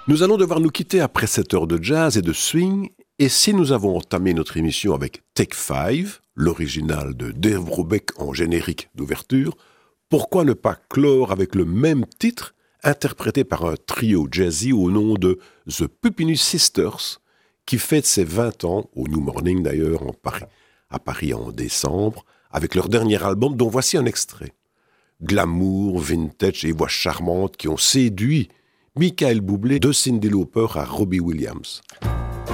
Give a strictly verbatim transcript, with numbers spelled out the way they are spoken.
Nous allons devoir nous quitter après cette heure de jazz et de swing, et si nous avons entamé notre émission avec Take Five, l'original de Dave Brubeck en générique d'ouverture, pourquoi ne pas clore avec le même titre, interprété par un trio jazzy au nom de The Puppini Sisters, qui fête ses vingt ans, au New Morning d'ailleurs, en Paris, à Paris en décembre, avec leur dernier album dont voici un extrait. Glamour, vintage et voix charmantes qui ont séduit Michael Bublé de Cyndi Lauper à Robbie Williams.